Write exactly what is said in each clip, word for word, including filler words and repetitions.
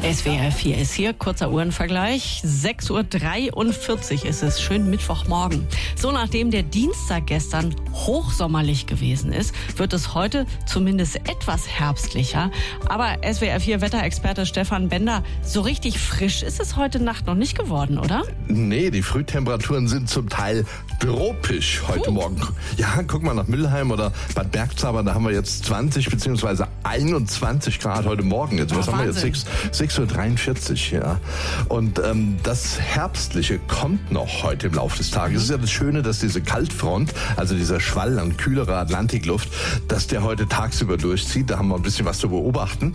S W R vier ist hier, kurzer Uhrenvergleich. sechs Uhr dreiundvierzig ist es, schön Mittwochmorgen. So, nachdem der Dienstag gestern hochsommerlich gewesen ist, wird es heute zumindest etwas herbstlicher. Aber S W R vier Wetterexperte Stefan Bender, so richtig frisch ist es heute Nacht noch nicht geworden, oder? Nee, die Frühtemperaturen sind zum Teil tropisch heute uh. Morgen. Ja, guck mal nach Mülheim oder Bad Bergzabern, da haben wir jetzt zwanzig bzw. einundzwanzig Grad heute Morgen. Jetzt, was oh, haben wir jetzt? sechs Uhr dreiundvierzig, ja. Und ähm, das Herbstliche kommt noch heute im Laufe des Tages. Es ist ja das Schöne, dass diese Kaltfront, also dieser Schwall an kühlerer Atlantikluft, dass der heute tagsüber durchzieht. Da haben wir ein bisschen was zu beobachten.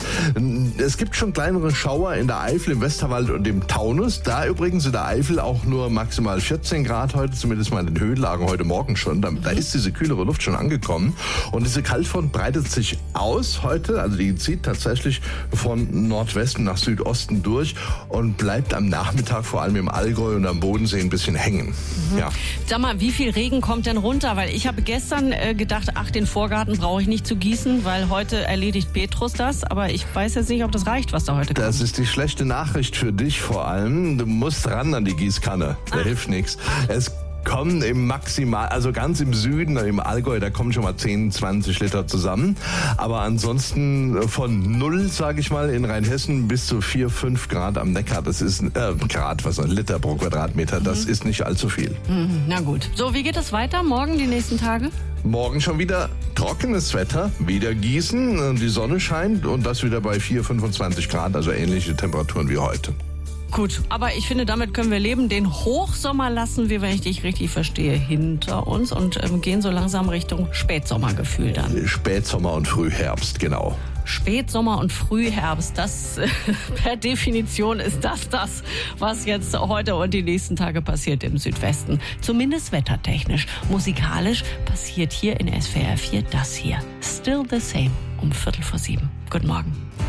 Es gibt schon kleinere Schauer in der Eifel, im Westerwald und im Taunus. Da übrigens in der Eifel auch nur maximal vierzehn Grad heute, zumindest mal in den Höhenlagen heute Morgen schon. Da, da ist diese kühlere Luft schon angekommen. Und diese Kaltfront breitet sich aus heute, also die zieht tatsächlich von Nordwesten nach Südosten durch und bleibt am Nachmittag vor allem im Allgäu und am Bodensee ein bisschen hängen. Mhm. Ja. Sag mal, wie viel Regen kommt denn runter? Weil ich habe gestern äh, gedacht, ach, den Vorgarten brauche ich nicht zu gießen, weil heute erledigt Petrus das. Aber ich weiß jetzt nicht, ob das reicht, was da heute kommt. Das ist die schlechte Nachricht für dich vor allem. Du musst ran an die Gießkanne. Da ach. hilft nichts. Es kommen im Maximal, also ganz im Süden, im Allgäu, da kommen schon mal zehn, zwanzig Liter zusammen. Aber ansonsten von null, sage ich mal, in Rheinhessen bis zu vier, fünf Grad am Neckar. Das ist, äh, Grad, was ein Liter pro Quadratmeter, mhm. das ist nicht allzu viel. Mhm, na gut. So, wie geht es weiter morgen, die nächsten Tage? Morgen schon wieder trockenes Wetter, wieder gießen, die Sonne scheint und das wieder bei vier, fünfundzwanzig Grad, also ähnliche Temperaturen wie heute. Gut, aber ich finde, damit können wir leben. Den Hochsommer lassen wir, wenn ich dich richtig verstehe, hinter uns und ähm, gehen so langsam Richtung Spätsommergefühl dann. Spätsommer und Frühherbst, genau. Spätsommer und Frühherbst, das äh, per Definition ist das das, was jetzt heute und die nächsten Tage passiert im Südwesten. Zumindest wettertechnisch. Musikalisch passiert hier in S W R vier das hier. Still the Same um Viertel vor sieben. Guten Morgen.